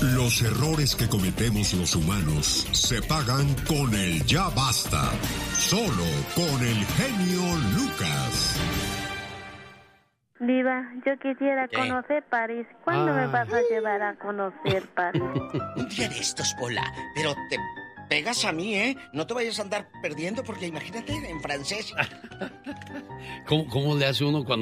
Los errores que cometemos los humanos se pagan con el ya basta. Solo con el genio Lucas. Diva, yo quisiera conocer París. ¿Cuándo me vas a llevar a conocer París? Un día de estos, Pola, pero te pegas a mí, ¿eh? No te vayas a andar perdiendo porque imagínate en francés. ¿Cómo le hace uno cuando